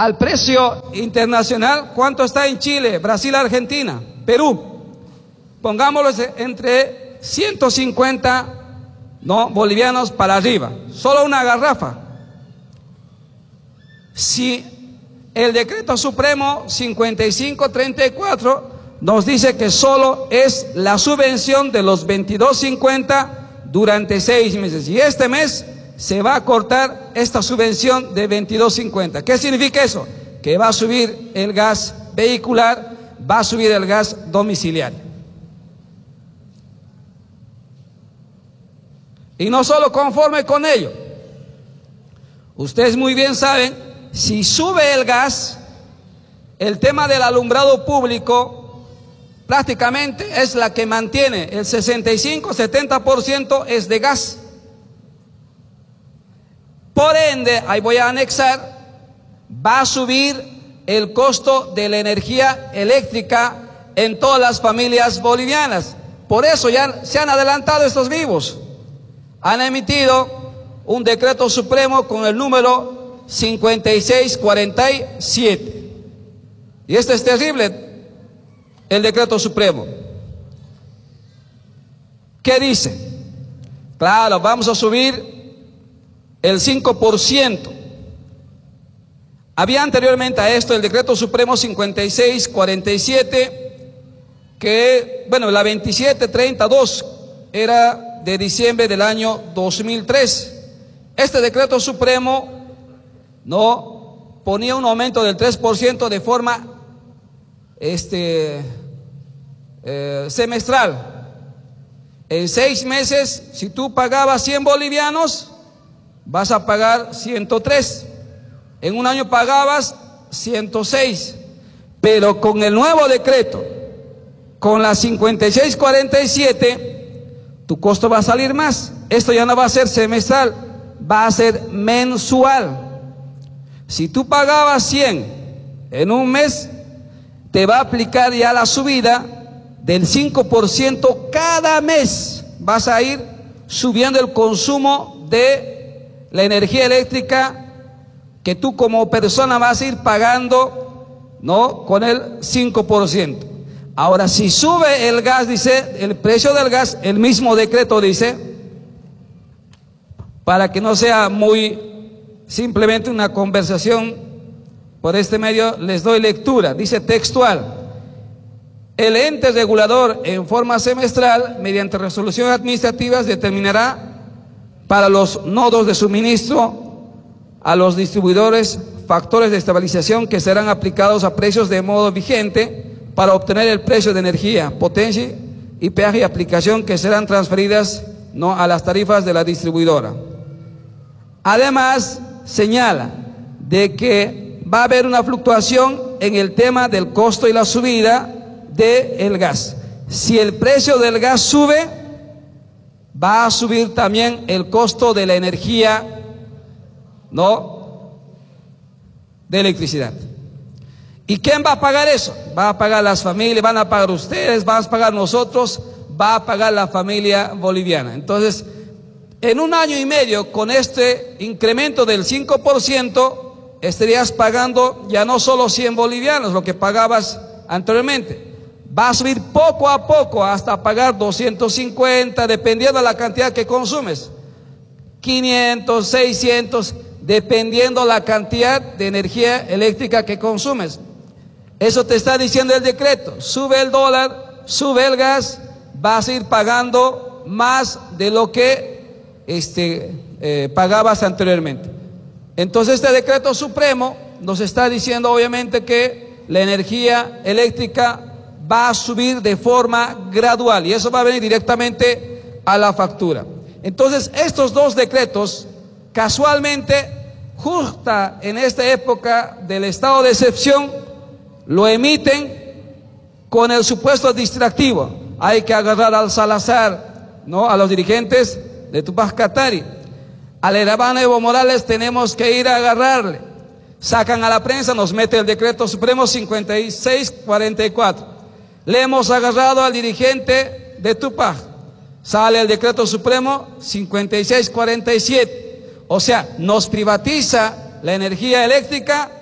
al precio internacional, ¿cuánto está en Chile, Brasil, Argentina, Perú? Pongámoslo entre 150, ¿no?, bolivianos para arriba, solo una garrafa. Si el decreto supremo 5534 nos dice que solo es la subvención de los 22.50 durante 6 meses, y este mes se va a cortar esta subvención de 22.50. ¿Qué significa eso? Que va a subir el gas vehicular, va a subir el gas domiciliario. Y no solo conforme con ello, ustedes muy bien saben, si sube el gas, el tema del alumbrado público prácticamente es la que mantiene, el 65-70% es de gas. Por ende, ahí voy a anexar, va a subir el costo de la energía eléctrica en todas las familias bolivianas. Por eso ya se han adelantado estos vivos. Han emitido un decreto supremo con el número 5647. Y este es terrible, el decreto supremo. ¿Qué dice? Claro, vamos a subir el 5%. Había anteriormente a esto el decreto supremo 5647, que, bueno, la 2732 era de diciembre del año 2003. Este decreto supremo no ponía un aumento del 3% de forma semestral. En 6 meses, si tú pagabas 100 bolivianos, vas a pagar 103. En un año pagabas 106. Pero con el nuevo decreto, con la 5647, tu costo va a salir más. Esto ya no va a ser semestral, va a ser mensual. Si tú pagabas 100 en un mes, te va a aplicar ya la subida del 5% cada mes. Vas a ir subiendo el consumo de la energía eléctrica que tú como persona vas a ir pagando, ¿no?, con el 5%. Ahora, si sube el gas, dice, el precio del gas, el mismo decreto dice, para que no sea muy simplemente una conversación por este medio, les doy lectura. Dice textual: el ente regulador en forma semestral, mediante resoluciones administrativas, determinará para los nodos de suministro a los distribuidores factores de estabilización que serán aplicados a precios de modo vigente para obtener el precio de energía, potencia y peaje y aplicación que serán transferidas, ¿no?, a las tarifas de la distribuidora. Además, señala de que va a haber una fluctuación en el tema del costo y la subida del gas. Si el precio del gas sube, va a subir también el costo de la energía, ¿no?, de electricidad. ¿Y quién va a pagar eso? Va a pagar las familias, van a pagar ustedes, van a pagar nosotros, va a pagar la familia boliviana. Entonces, en un año y medio, con este incremento del 5%, estarías pagando ya no solo 100 bolivianos, lo que pagabas anteriormente. Va a subir poco a poco hasta pagar 250, dependiendo de la cantidad que consumes. 500, 600, dependiendo la cantidad de energía eléctrica que consumes. Eso te está diciendo el decreto. Sube el dólar, sube el gas, vas a ir pagando más de lo que pagabas anteriormente. Entonces este decreto supremo nos está diciendo obviamente que la energía eléctrica va a subir de forma gradual y eso va a venir directamente a la factura. Entonces estos dos decretos, casualmente, justa en esta época del estado de excepción, lo emiten con el supuesto distractivo. Hay que agarrar al Salazar, ¿no?, a los dirigentes de Tupac Katari. Al hermano Evo Morales tenemos que ir a agarrarle. Sacan a la prensa, nos mete el decreto supremo 5644. Le hemos agarrado al dirigente de Tupac. Sale el decreto supremo 5647. O sea, nos privatiza la energía eléctrica